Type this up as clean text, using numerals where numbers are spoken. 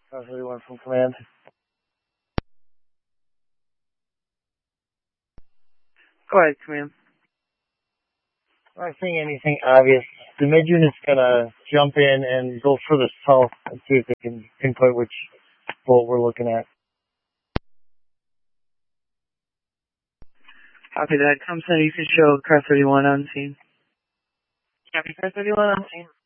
Car 31 from command. Go ahead, command. I'm not seeing anything obvious. The mid unit's gonna jump in and go further south and see if they can pinpoint which boat we're looking at. Copy that. Com Center, you can show Car 31 on scene. Copy, Car 31 on scene.